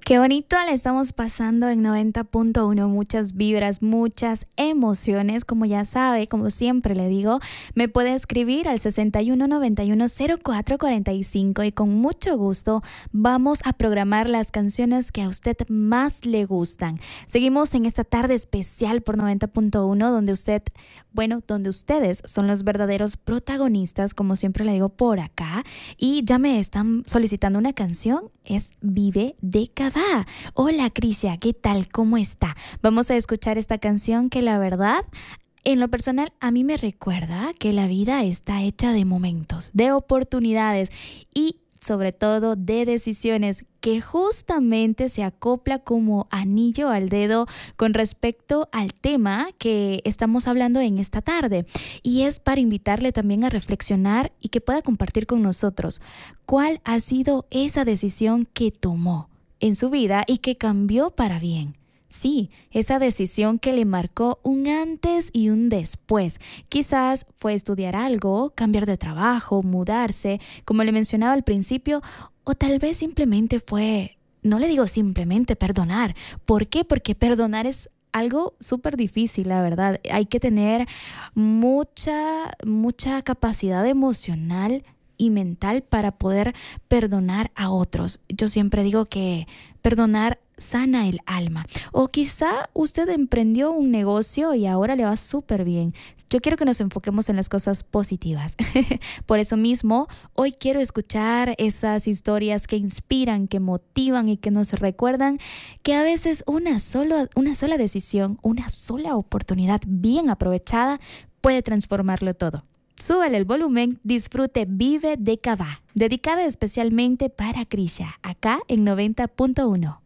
Qué bonito le estamos pasando en 90.1, muchas vibras, muchas emociones, como ya sabe, como siempre le digo, me puede escribir al 61910445 y con mucho gusto vamos a programar las canciones que a usted más le gustan. Seguimos en esta tarde especial por 90.1 donde ustedes son los verdaderos protagonistas, como siempre le digo por acá, y ya me están solicitando una canción, es Vive de Cada. Hola Krisha, ¿qué tal? ¿Cómo está? Vamos a escuchar esta canción que la verdad, en lo personal, a mí me recuerda que la vida está hecha de momentos, de oportunidades y sobre todo de decisiones que justamente se acopla como anillo al dedo con respecto al tema que estamos hablando en esta tarde. Y es para invitarle también a reflexionar y que pueda compartir con nosotros cuál ha sido esa decisión que tomó en su vida y que cambió para bien. Sí, esa decisión que le marcó un antes y un después. Quizás fue estudiar algo, cambiar de trabajo, mudarse, como le mencionaba al principio, o tal vez simplemente fue, no le digo simplemente perdonar. ¿Por qué? Porque perdonar es algo súper difícil, la verdad. Hay que tener mucha capacidad emocional y mental para poder perdonar a otros. Yo siempre digo que perdonar sana el alma. O quizá usted emprendió un negocio y ahora le va súper bien. Yo quiero que nos enfoquemos en las cosas positivas. Por eso mismo, hoy quiero escuchar esas historias que inspiran, que motivan y que nos recuerdan que a veces una sola decisión, una sola oportunidad bien aprovechada puede transformarlo todo. Súbele el volumen, disfrute Vive de Cada, dedicada especialmente para Krisha, acá en 90.1.